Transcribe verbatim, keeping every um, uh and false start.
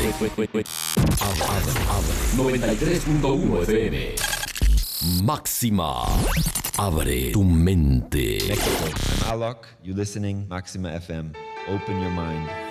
noventa y tres punto uno F M. Máxima. Abre tu mente. I'm Alok. You're listening Maxima F M. Open your mind.